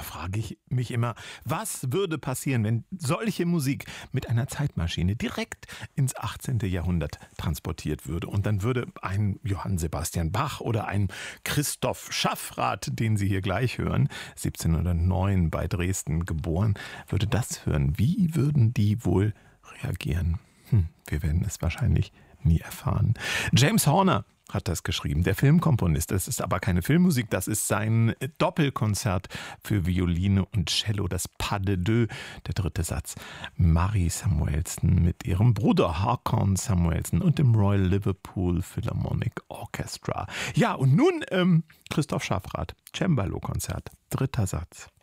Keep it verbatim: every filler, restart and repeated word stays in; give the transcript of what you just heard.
frage ich mich immer, was würde passieren, wenn solche Musik mit einer Zeitmaschine direkt ins achtzehnte. Jahrhundert transportiert würde. Und dann würde ein Johann Sebastian Bach oder ein Christoph Schaffrath, den Sie hier gleich hören, siebzehnhundertneun bei Dresden geboren, würde das hören. Wie würden die wohl reagieren? Hm, wir werden es wahrscheinlich nie erfahren. James Horner hat das geschrieben, der Filmkomponist. Das ist aber keine Filmmusik, das ist sein Doppelkonzert für Violine und Cello, das Pas de deux, der dritte Satz. Marie Samuelson mit ihrem Bruder Håkon Samuelson und dem Royal Liverpool Philharmonic Orchestra. Ja, und nun ähm, Christoph Schaffrath, Cembalo-Konzert, dritter Satz.